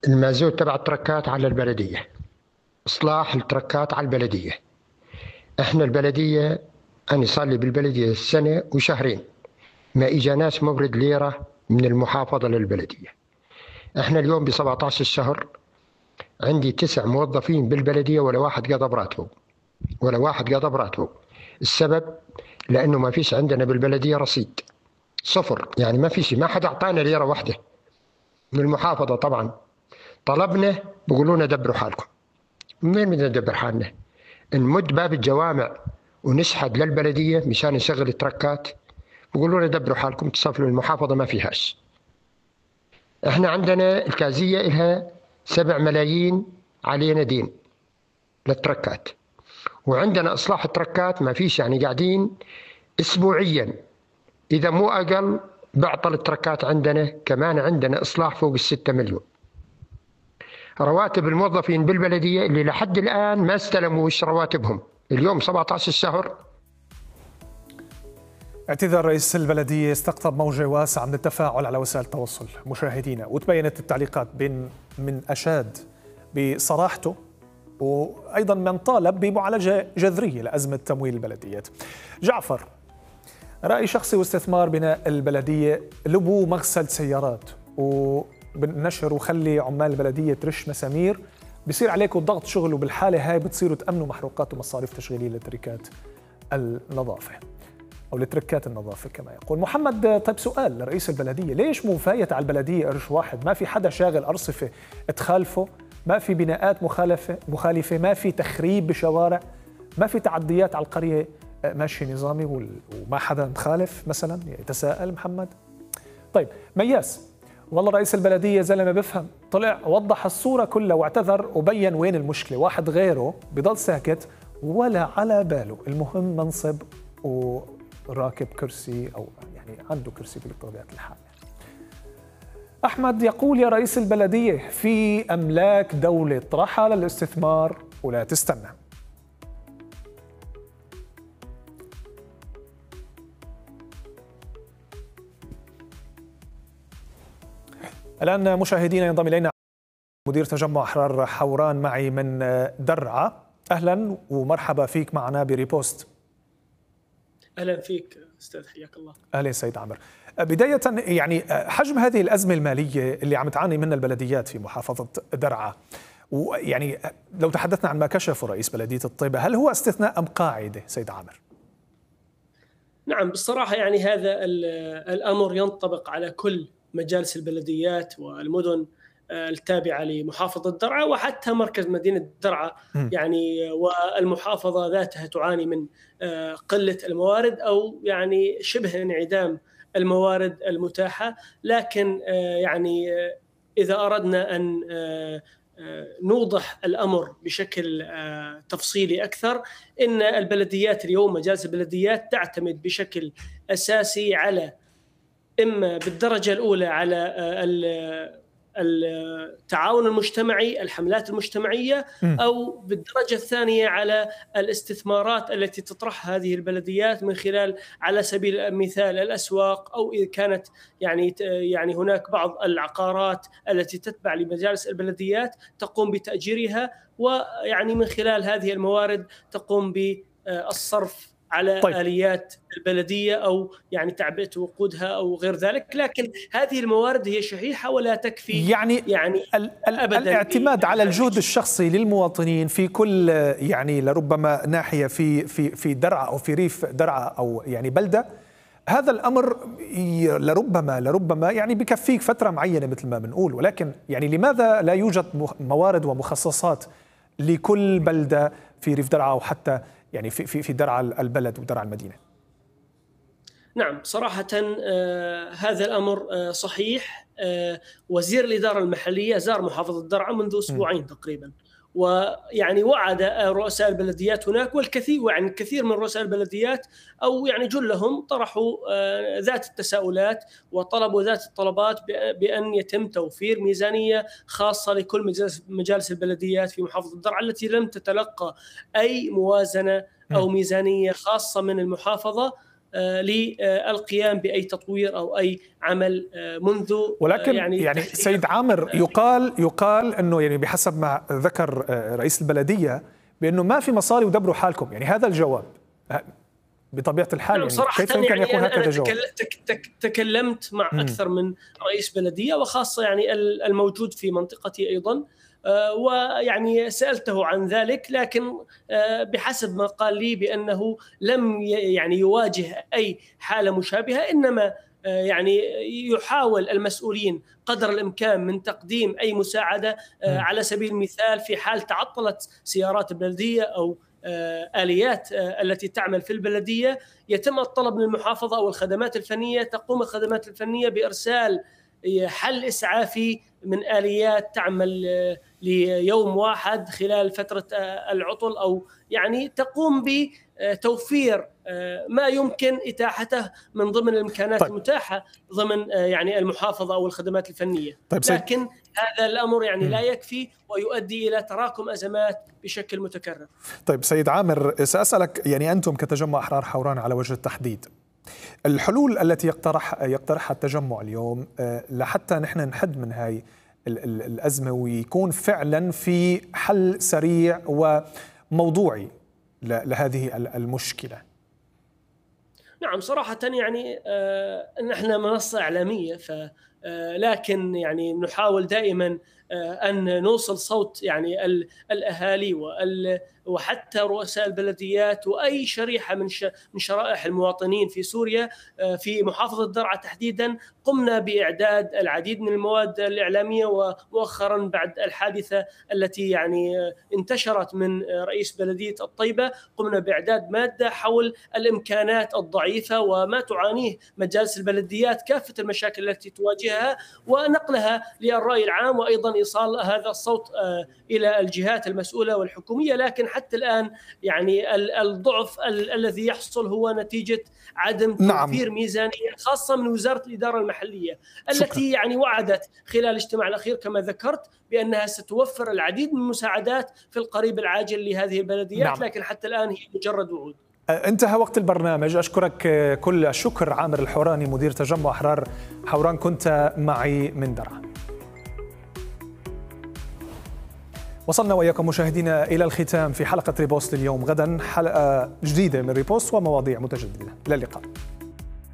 المازوت تبع التركات على البلدية، إصلاح التركات على البلدية. إحنا البلدية، أنا صار لي بالبلدية سنة وشهرين ما إجاناش مورد ليرة من المحافظة للبلدية. إحنا اليوم ب 17 الشهر عندي 9 موظفين بالبلدية ولا واحد قضى براتبه، ولا واحد قضى براتبه. السبب لأنه ما فيش عندنا بالبلدية رصيد، صفر، يعني ما فيش، ما حد أعطانا ليرة واحدة من المحافظة. طبعا طلبنا بيقولوا لنا دبروا حالكم. من بدنا ندبر حالنا؟ نمد باب الجوامع ونشحد للبلدية مشان نشغل التركات، بيقولوا لنا دبروا حالكم، تصفلوا المحافظة ما فيهاش. احنا عندنا الكازية إلها 7 ملايين علينا دين للتركات، وعندنا إصلاح التركات ما فيش، يعني قاعدين أسبوعيا إذا مو أقل بعطل التركات. عندنا كمان عندنا إصلاح فوق 6 مليون. رواتب الموظفين بالبلدية اللي لحد الآن ما استلموش رواتبهم، اليوم 17 الشهر. اعتذار رئيس البلدية استقطب موجة واسعة من التفاعل على وسائل التواصل مشاهدينا، وتبينت التعليقات بين من أشاد بصراحته وأيضا من طالب بمعالجة جذرية لأزمة تمويل البلديات. جعفر، رأي شخصي واستثمار بناء البلدية لبو مغسل سيارات وبالنشر وخلي عمال البلدية ترش مسامير، بصير عليكم ضغط شغل، وبالحالة هاي بتصيروا تأمنوا محروقات ومصاريف تشغيلية لتركات النظافة أو لتركات النظافة كما يقول محمد. طيب سؤال لرئيس البلدية، ليش مو فايت على البلدية قرش واحد؟ ما في حدا شاغل أرصفة تخالفه، ما في بناءات مخالفة، ما في تخريب بشوارع، ما في تعديات على القرية ماشي نظامي وما حدا مخالف مثلا؟ يتساءل محمد. طيب مياس، والله رئيس البلدية زلمة بفهم، طلع وضح الصورة كلها واعتذر وبين وين المشكلة. واحد غيره بضل ساكت ولا على باله، المهم منصب وراكب كرسي أو يعني عنده كرسي بطبيعة الحال. أحمد يقول يا رئيس البلدية، في أملاك دولة اطرحها للاستثمار ولا تستنى. الآن مشاهدينا ينضم إلينا مدير تجمع أحرار حوران معي من درعا. أهلا ومرحبا فيك معنا بريبوست. أهلا فيك أستاذ، حياك الله. أهلا سيد عامر. بداية يعني حجم هذه الأزمة المالية اللي عم تعاني منها البلديات في محافظة درعا، ويعني لو تحدثنا عن ما كشفه رئيس بلدية الطيبة، هل هو استثناء أم قاعدة سيد عامر؟ نعم، بالصراحة يعني هذا الأمر ينطبق على كل مجالس البلديات والمدن التابعة لمحافظة درعا وحتى مركز مدينة درعا. يعني والمحافظة ذاتها تعاني من قلة الموارد أو يعني شبه انعدام الموارد المتاحة. لكن يعني إذا أردنا أن نوضح الأمر بشكل تفصيلي أكثر، إن البلديات اليوم، مجالس البلديات تعتمد بشكل أساسي على إما بالدرجة الأولى على التعاون المجتمعي، الحملات المجتمعية، أو بالدرجة الثانية على الاستثمارات التي تطرحها هذه البلديات من خلال على سبيل المثال الأسواق، أو إذا كانت يعني هناك بعض العقارات التي تتبع لمجالس البلديات تقوم بتأجيرها، ويعني من خلال هذه الموارد تقوم بالصرف على طيب. آليات البلدية أو يعني تعبئة وقودها أو غير ذلك. لكن هذه الموارد هي شحيحة ولا تكفي يعني أبداً. الاعتماد على الجهد الشخصي للمواطنين في كل يعني لربما ناحية في درعا أو في ريف درعا أو يعني بلدة، هذا الأمر لربما يعني بكفيك فترة معينة مثل ما بنقول، ولكن يعني لماذا لا يوجد موارد ومخصصات لكل بلدة في ريف درعا أو حتى يعني في درعا البلد ودرعا المدينة؟ نعم، صراحة هذا الأمر صحيح. وزير الإدارة المحلية زار محافظة درعا منذ أسبوعين تقريبا، ويعني وعد رؤساء البلديات هناك، الكثير من رؤساء البلديات أو يعني جلهم طرحوا ذات التساؤلات وطلبوا ذات الطلبات بأن يتم توفير ميزانية خاصة لكل مجالس البلديات في محافظة درعا التي لم تتلقى أي موازنة أو ميزانية خاصة من المحافظة. للقيام بأي تطوير أو أي عمل منذ ولكن يعني سيد عامر يقال أنه يعني بحسب ما ذكر رئيس البلدية بأنه ما في مصاري ودبروا حالكم، يعني هذا الجواب بطبيعة الحال. يعني كيف يمكن أن يكون هكذا جواب؟ تكلمت مع أكثر من رئيس بلدية وخاصة يعني الموجود في منطقتي أيضا، ويعني سألته عن ذلك، لكن بحسب ما قال لي بأنه لم يعني يواجه أي حالة مشابهة، إنما يعني يحاول المسؤولين قدر الإمكان من تقديم أي مساعدة. على سبيل المثال في حال تعطلت سيارات البلدية أو آليات التي تعمل في البلدية، يتم الطلب من المحافظة أو الخدمات الفنية، تقوم الخدمات الفنية بإرسال حل إسعافي من آليات تعمل ليوم واحد خلال فترة العطل، أو يعني تقوم بتوفير ما يمكن إتاحته من ضمن الإمكانات المتاحة ضمن يعني المحافظة أو الخدمات الفنية. لكن هذا الأمر يعني لا يكفي ويؤدي إلى تراكم أزمات بشكل متكرر. طيب سيد عامر، سأسألك يعني أنتم كتجمع أحرار حوران على وجه التحديد، الحلول التي يقترحها التجمع اليوم لحتى نحن نحد من هاي الأزمة ويكون فعلا في حل سريع وموضوعي لهذه المشكلة؟ نعم صراحة يعني نحن منصة إعلامية، لكن يعني نحاول دائما أن نوصل صوت يعني الأهالي وحتى رؤساء البلديات وأي شريحة من شرائح المواطنين في سوريا. في محافظة درعا تحديدا قمنا بإعداد العديد من المواد الإعلامية، ومؤخرا بعد الحادثة التي يعني انتشرت من رئيس بلدية الطيبة قمنا بإعداد مادة حول الإمكانات الضعيفة وما تعانيه مجالس البلديات، كافة المشاكل التي تواجهها، ونقلها للرأي العام، وأيضا إيصال هذا الصوت إلى الجهات المسؤولة والحكومية. لكن حتى الآن يعني الضعف الذي يحصل هو نتيجة عدم توفير ميزانية خاصة من وزارة الإدارة المحلية التي يعني وعدت خلال الاجتماع الأخير كما ذكرت بأنها ستوفر العديد من المساعدات في القريب العاجل لهذه البلديات. لكن حتى الآن هي مجرد وعود. انتهى وقت البرنامج، أشكرك كل الشكر عامر الحوراني مدير تجمع أحرار حوران، كنت معي من درعا. وصلنا وإياكم مشاهدينا إلى الختام في حلقة ريبوست اليوم. غدا حلقة جديدة من ريبوست ومواضيع متجددة. إلى اللقاء.